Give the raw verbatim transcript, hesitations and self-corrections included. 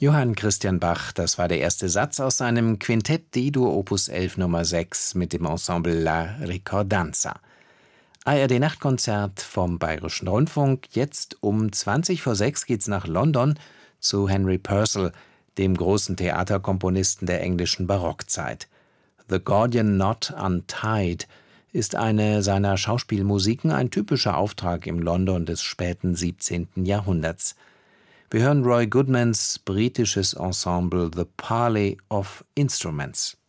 Johann Christian Bach, das war der erste Satz aus seinem Quintett D-Dur Opus elf Nummer sechs mit dem Ensemble La Ricordanza. A R D-Nachtkonzert vom Bayerischen Rundfunk. Jetzt um zwanzig vor sechs geht's nach London zu Henry Purcell, dem großen Theaterkomponisten der englischen Barockzeit. The Gordian Knot Untied ist eine seiner Schauspielmusiken, ein typischer Auftrag im London des späten siebzehnten Jahrhunderts. Wir hören Roy Goodmans britisches Ensemble The Parley of Instruments.